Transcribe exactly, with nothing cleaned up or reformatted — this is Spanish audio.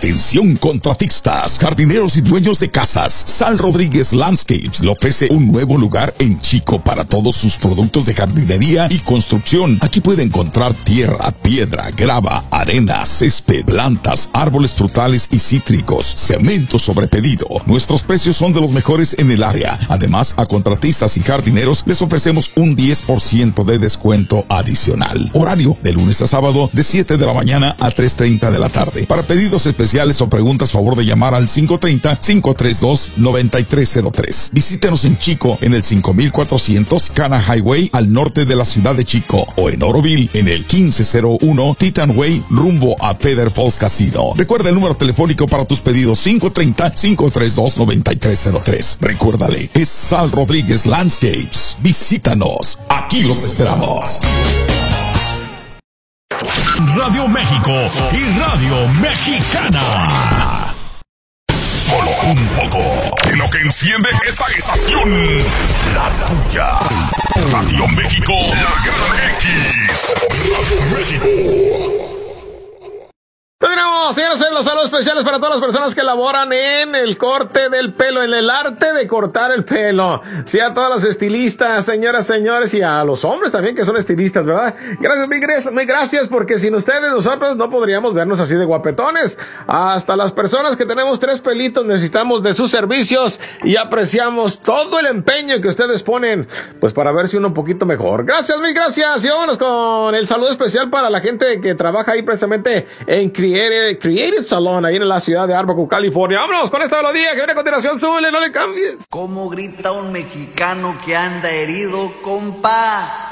Atención contratistas, jardineros y dueños de casas. Sal Rodríguez Landscapes le ofrece un nuevo lugar en Chico para todos sus productos de jardinería y construcción. Aquí puede encontrar tierra, piedra, grava, arena, césped, plantas, árboles frutales y cítricos, cemento sobre pedido. Nuestros precios son de los mejores en el área. Además, a contratistas y jardineros les ofrecemos un diez por ciento de descuento adicional. Horario de lunes a sábado de siete de la mañana a tres treinta de la tarde. Para pedidos especiales o preguntas, favor de llamar al cinco tres cero, cinco tres dos, nueve tres cero tres. Visítenos en Chico en el cinco mil cuatrocientos Cana Highway al norte de la ciudad de Chico, o en Oroville en el quince cero uno Titan Way rumbo a Feather Falls Casino. Recuerda el número telefónico para tus pedidos: cinco tres cero, cinco tres dos, nueve tres cero tres. Recuérdale, es Sal Rodríguez Landscapes. Visítanos, aquí los esperamos. Radio México y Radio Mexicana. Solo un poco de lo que enciende esta estación. La tuya. Radio México, la gran X. Radio México. Tenemos, señores, los saludos especiales para todas las personas que laboran en el corte del pelo, en el arte de cortar el pelo. Sí, a todas las estilistas, señoras, señores, y a los hombres también que son estilistas, ¿verdad? Gracias, muy gracias, muy gracias, porque sin ustedes nosotros no podríamos vernos así de guapetones. Hasta las personas que tenemos tres pelitos necesitamos de sus servicios y apreciamos todo el empeño que ustedes ponen, pues para verse uno un poquito mejor. Gracias, muy gracias. Y vámonos con el saludo especial para la gente que trabaja ahí precisamente en Creative, Creative Salon, ahí en la ciudad de Arbuckle, California. Vámonos con esta melodía que viene a continuación. Súbele, no le cambies. ¿Cómo grita un mexicano que anda herido, compa?